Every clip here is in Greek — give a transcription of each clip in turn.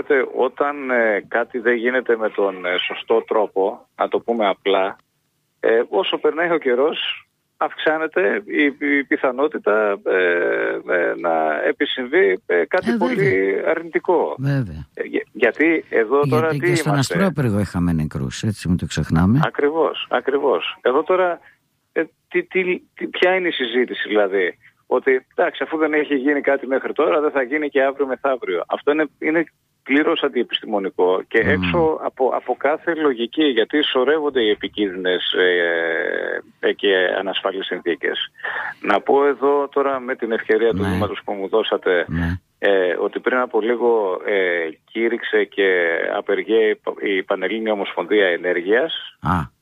ξέρετε, όταν κάτι δεν γίνεται με τον σωστό τρόπο, να το πούμε απλά, όσο περνάει ο καιρός, αυξάνεται η πιθανότητα να επισυμβεί κάτι πολύ αρνητικό. Βέβαια. Γιατί εδώ τώρα γιατί τι και στον είμαστε? Αστρόπυργο είχαμε νεκρούς, έτσι μην το ξεχνάμε. Ακριβώς. Εδώ τώρα ποια είναι η συζήτηση, δηλαδή? Ότι εντάξει, αφού δεν έχει γίνει κάτι μέχρι τώρα, δεν θα γίνει και αύριο μεθαύριο. Αυτό είναι πλήρως αντιεπιστημονικό και έξω από κάθε λογική, γιατί σωρεύονται οι επικίνδυνες και ανασφαλείς συνθήκες. Να πω εδώ τώρα με την ευκαιρία του βήματος που μου δώσατε, ότι πριν από λίγο κήρυξε και απεργεί η Πανελλήνια Ομοσπονδία Ενέργειας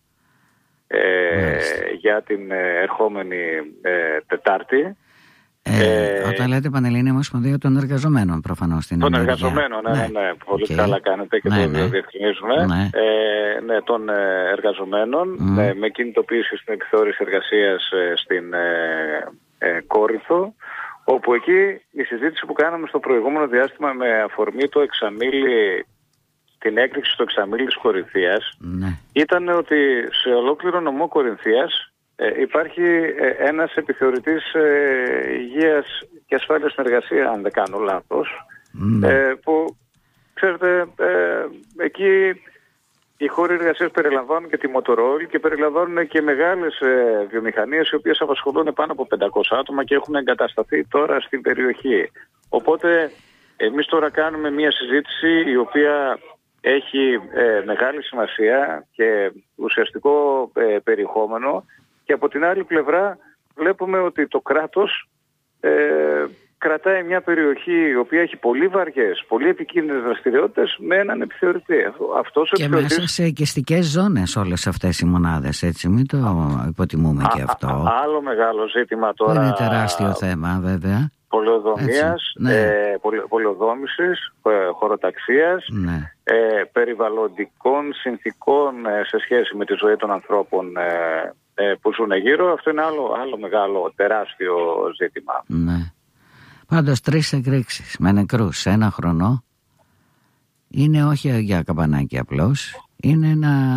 για την ερχόμενη Τετάρτη. Όταν λέτε Πανελλήνια Ομοσπονδία των εργαζομένων, προφανώς στην των ενέργεια. εργαζομένων, ναι. Πολύ καλά κάνετε και το διευκρινίζουμε. Των εργαζομένων, με κινητοποίηση στην επιθεώρηση εργασίας στην Κόρινθο, όπου εκεί η συζήτηση που κάναμε στο προηγούμενο διάστημα με αφορμή το εξαμήλι, την έκρηξη στο εξαμήλι της Κορινθίας, ήταν ότι σε ολόκληρο νομό Κορινθίας υπάρχει ένας επιθεωρητής υγείας και ασφάλειας στην εργασία, αν δεν κάνω λάθος, που ξέρετε, εκεί οι χώροι εργασίας περιλαμβάνουν και τη Motorola και περιλαμβάνουν και μεγάλες βιομηχανίες, οι οποίες απασχολούν πάνω από 500 άτομα και έχουν εγκατασταθεί τώρα στην περιοχή. Οπότε εμείς τώρα κάνουμε μια συζήτηση η οποία έχει μεγάλη σημασία και ουσιαστικό περιεχόμενο, και από την άλλη πλευρά βλέπουμε ότι το κράτος κρατάει μια περιοχή η οποία έχει πολύ βαριές, πολύ επικίνδυνες δραστηριότητες με έναν επιθεωρητή. Και μέσα σε οικιστικές ζώνες όλες αυτές οι μονάδες, έτσι, μην το υποτιμούμε και αυτό. Άλλο μεγάλο ζήτημα τώρα. Είναι τεράστιο θέμα, βέβαια. Πολεοδομίας, πολεοδόμησης, χωροταξίας, περιβαλλοντικών συνθήκων σε σχέση με τη ζωή των ανθρώπων που ζουν γύρω. Αυτό είναι άλλο μεγάλο, τεράστιο ζήτημα. Ναι. Πάντως 3 εκρήξεις με νεκρούς σε 1 χρονό είναι όχι για καμπανάκι απλώς, είναι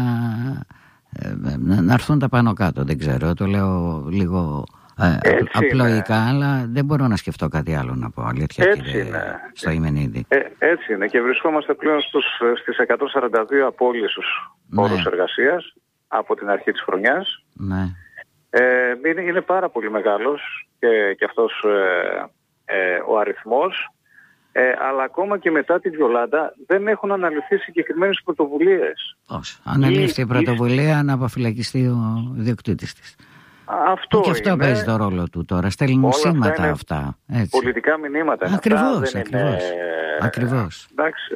να έρθουν τα πάνω κάτω, δεν ξέρω, το λέω λίγο απλοϊκά, αλλά δεν μπορώ να σκεφτώ κάτι άλλο να πω, αλήθεια, κύριε Στοημενίδη. Έτσι είναι, και βρισκόμαστε πλέον στις 142 απώλειες στους όρους εργασίας από την αρχή της χρονιάς. Είναι πάρα πολύ μεγάλος και αυτός ο αριθμός, αλλά ακόμα και μετά τη Βιολάντα δεν έχουν αναλυθεί συγκεκριμένες πρωτοβουλίες. Αναλύθηκε η πρωτοβουλία να αποφυλακιστεί ο ιδιοκτήτης της. Αυτό και αυτό παίζει το ρόλο του τώρα. Στέλνουν σήματα αυτά. Έτσι. Πολιτικά μηνύματα. Ακριβώς. Εντάξει.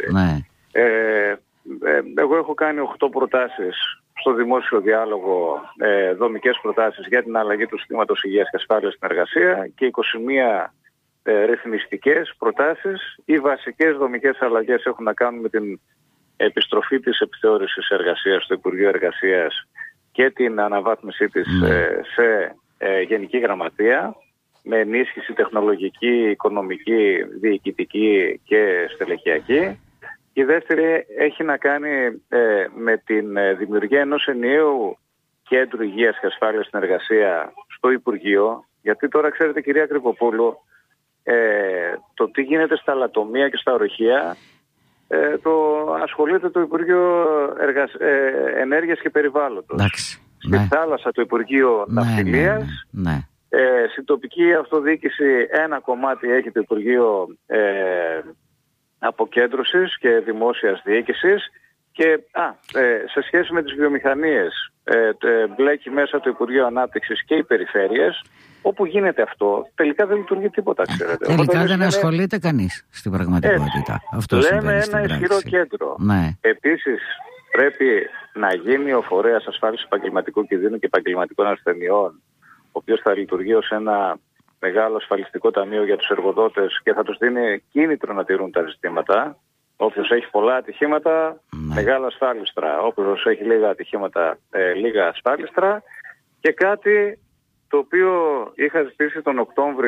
Εγώ έχω κάνει 8 προτάσεις στο δημόσιο διάλογο, δομικές προτάσεις για την αλλαγή του συστήματος υγείας και ασφάλειας στην εργασία και 21 ρυθμιστικές προτάσεις. Οι βασικές δομικές αλλαγές έχουν να κάνουν με την επιστροφή της επιθεώρησης εργασίας στο Υπουργείο Εργασίας και την αναβάθμιση της σε Γενική Γραμματεία, με ενίσχυση τεχνολογική, οικονομική, διοικητική και στελεχειακή. Η δεύτερη έχει να κάνει με την δημιουργία ενός ενιαίου κέντρου υγείας και ασφάλειας στην εργασία στο Υπουργείο, γιατί τώρα ξέρετε, κυρία Κρυποπούλου, το τι γίνεται στα λατομεία και στα ορυχεία το ασχολείται το Υπουργείο Ενέργειας και Περιβάλλοντος. Στη θάλασσα το Υπουργείο Ναυτιλίας. Στην τοπική αυτοδιοίκηση ένα κομμάτι έχει το Υπουργείο Αποκέντρωσης και Δημόσιας Διοίκησης, και σε σχέση με τις βιομηχανίες μπλέκει μέσα το Υπουργείο Ανάπτυξης και οι περιφέρειες. Όπου γίνεται αυτό, τελικά δεν λειτουργεί τίποτα, ξέρετε. Τελικά δεν ασχολείται κανείς στην πραγματικότητα. Αυτό λέμε ένα ισχυρό κέντρο. Επίσης, πρέπει να γίνει ο φορέας ασφάλισης επαγγελματικού κινδύνου και επαγγελματικών ασθενειών, ο οποίος θα λειτουργεί ως ένα μεγάλο ασφαλιστικό ταμείο για τους εργοδότες και θα τους δίνει κίνητρο να τηρούν τα ζητήματα. Όποιος έχει πολλά ατυχήματα, μεγάλα ασφάλιστρα. Όποιος έχει λίγα ατυχήματα, λίγα ασφάλιστρα. Και κάτι το οποίο είχα ζητήσει τον Οκτώβριο